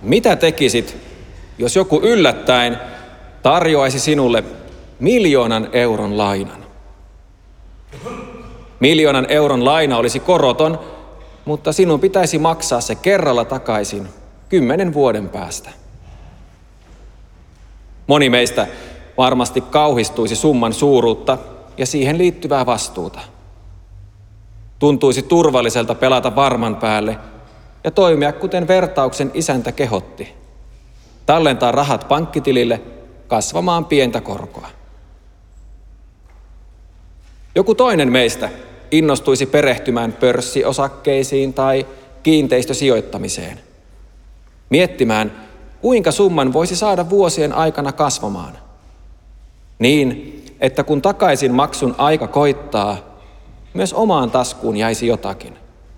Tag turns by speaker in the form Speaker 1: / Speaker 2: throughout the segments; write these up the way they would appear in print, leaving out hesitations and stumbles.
Speaker 1: Mitä tekisit, jos joku yllättäen tarjoaisi sinulle 1 000 000 euron lainan? 1 000 000 euron laina olisi koroton, mutta sinun pitäisi maksaa se kerralla takaisin 10 vuoden päästä. Moni meistä varmasti kauhistuisi summan suuruutta ja siihen liittyvää vastuuta. Tuntuisi turvalliselta pelata varman päälle ja toimia kuten vertauksen isäntä kehotti. Tallentaa rahat pankkitilille kasvamaan pientä korkoa. Joku toinen meistä innostuisi perehtymään pörssiosakkeisiin tai kiinteistösijoittamiseen. Miettimään, kuinka summan voisi saada vuosien aikana kasvamaan. Niin, että kun takaisin maksun aika koittaa, myös omaan taskuun jäisi jotakin.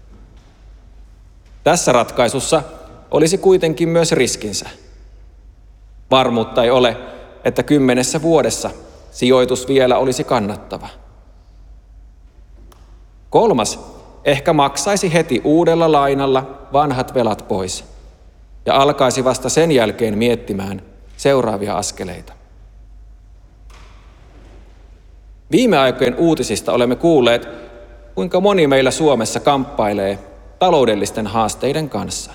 Speaker 1: Tässä ratkaisussa olisi kuitenkin myös riskinsä. Varmuutta ei ole, että 10 vuodessa sijoitus vielä olisi kannattava. Kolmas ehkä maksaisi heti uudella lainalla vanhat velat pois ja alkaisi vasta sen jälkeen miettimään seuraavia askeleita. Viime aikojen uutisista olemme kuulleet, kuinka moni meillä Suomessa kamppailee taloudellisten haasteiden kanssa.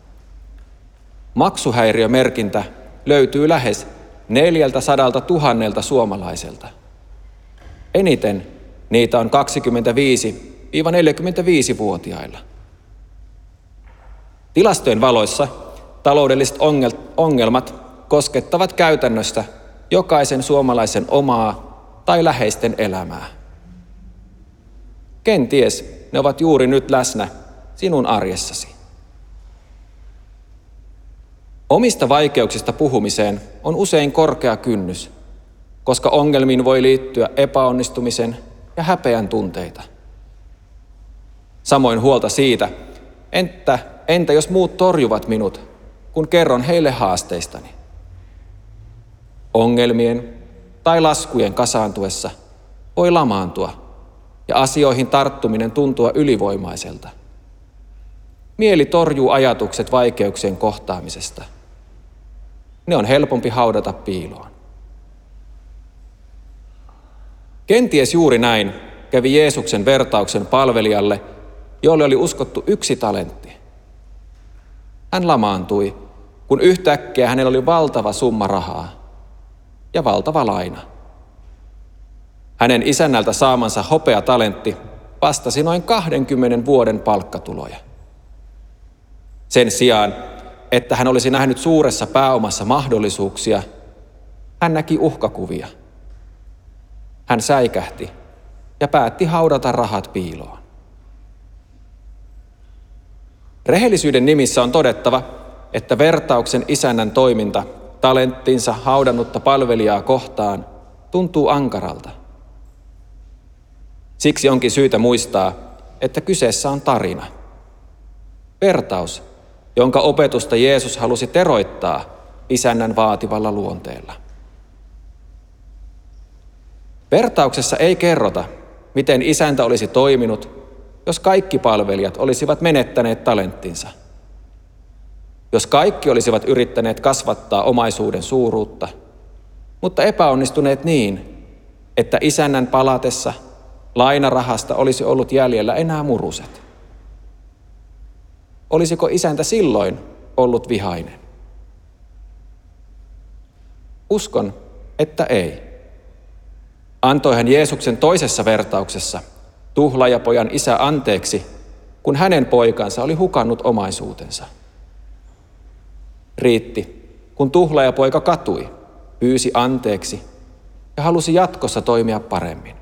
Speaker 1: Maksuhäiriömerkintä löytyy lähes 400 000 suomalaiselta. Eniten niitä on 25-45-vuotiailla. Tilastojen valoissa taloudelliset ongelmat koskettavat käytännössä jokaisen suomalaisen omaa tai läheisten elämää. Kenties ne ovat juuri nyt läsnä sinun arjessasi. Omista vaikeuksista puhumiseen on usein korkea kynnys, koska ongelmiin voi liittyä epäonnistumisen ja häpeän tunteita. Samoin huolta siitä, entä jos muut torjuvat minut, kun kerron heille haasteistani. Ongelmien tai laskujen kasaantuessa voi lamaantua ja asioihin tarttuminen tuntua ylivoimaiselta. Mieli torjuu ajatukset vaikeuksien kohtaamisesta. Ne on helpompi haudata piiloon. Kenties juuri näin kävi Jeesuksen vertauksen palvelijalle, jolle oli uskottu 1 talentti. Hän lamaantui, kun yhtäkkiä hänellä oli valtava summa rahaa ja valtava laina. Hänen isännältä saamansa hopeatalentti vastasi noin 20 vuoden palkkatuloja. Sen sijaan, että hän olisi nähnyt suuressa pääomassa mahdollisuuksia, hän näki uhkakuvia. Hän säikähti ja päätti haudata rahat piiloon. Rehellisyyden nimissä on todettava, että vertauksen isännän toiminta talenttinsa haudannutta palvelijaa kohtaan tuntuu ankaralta. Siksi onkin syytä muistaa, että kyseessä on tarina. Vertaus, jonka opetusta Jeesus halusi teroittaa isännän vaativalla luonteella. Vertauksessa ei kerrota, miten isäntä olisi toiminut, jos kaikki palvelijat olisivat menettäneet talenttinsa. Jos kaikki olisivat yrittäneet kasvattaa omaisuuden suuruutta, mutta epäonnistuneet niin, että isännän palatessa lainarahasta olisi ollut jäljellä enää muruset. Olisiko isäntä silloin ollut vihainen? Uskon, että ei. Antoi hän Jeesuksen toisessa vertauksessa tuhlaajapojan isä anteeksi, kun hänen poikansa oli hukannut omaisuutensa. Riitti, kun tuhlaajapoika katui, pyysi anteeksi ja halusi jatkossa toimia paremmin.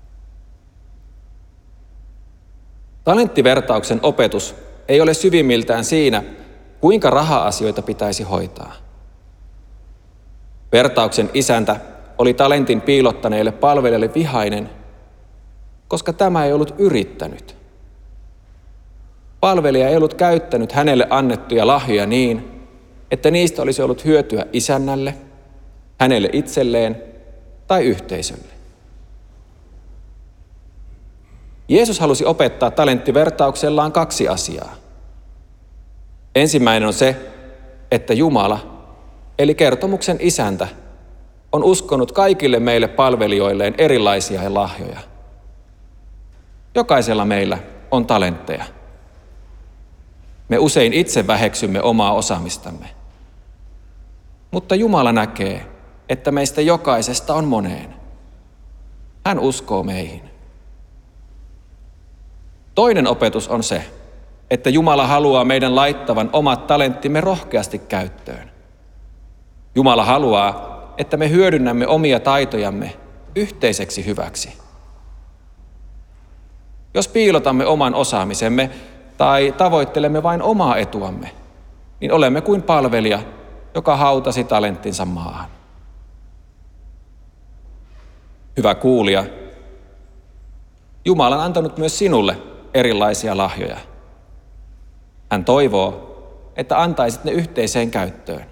Speaker 1: Talenttivertauksen opetus ei ole syvimmiltään siinä, kuinka raha-asioita pitäisi hoitaa. Vertauksen isäntä oli talentin piilottaneelle palvelijalle vihainen, koska tämä ei ollut yrittänyt. Palvelija ei ollut käyttänyt hänelle annettuja lahjoja niin, että niistä olisi ollut hyötyä isännälle, hänelle itselleen tai yhteisölle. Jeesus halusi opettaa talenttivertauksellaan 2 asiaa. Ensimmäinen on se, että Jumala, eli kertomuksen isäntä, on uskonut kaikille meille palvelijoilleen erilaisia lahjoja. Jokaisella meillä on talentteja. Me usein itse väheksymme omaa osaamistamme. Mutta Jumala näkee, että meistä jokaisesta on moneen. Hän uskoo meihin. Toinen opetus on se, että Jumala haluaa meidän laittavan omat talenttimme rohkeasti käyttöön. Jumala haluaa, että me hyödynnämme omia taitojamme yhteiseksi hyväksi. Jos piilotamme oman osaamisemme tai tavoittelemme vain omaa etuamme, niin olemme kuin palvelija, joka hautasi talenttinsa maahan. Hyvä kuulija, Jumala on antanut myös sinulle erilaisia lahjoja. Hän toivoo, että antaisit ne yhteiseen käyttöön.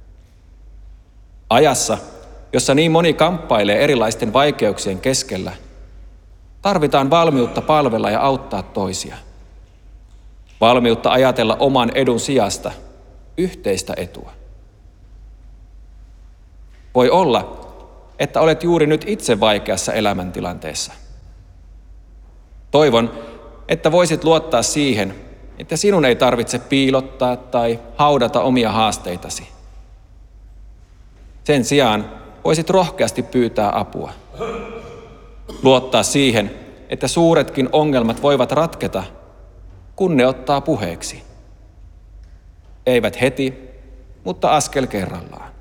Speaker 1: Ajassa, jossa niin moni kamppailee erilaisten vaikeuksien keskellä, tarvitaan valmiutta palvella ja auttaa toisia. Valmiutta ajatella oman edun sijasta yhteistä etua. Voi olla, että olet juuri nyt itse vaikeassa elämäntilanteessa. Toivon, että voisit luottaa siihen, että sinun ei tarvitse piilottaa tai haudata omia haasteitasi. Sen sijaan voisit rohkeasti pyytää apua. Luottaa siihen, että suuretkin ongelmat voivat ratketa, kun ne ottaa puheeksi. Eivät heti, mutta askel kerrallaan.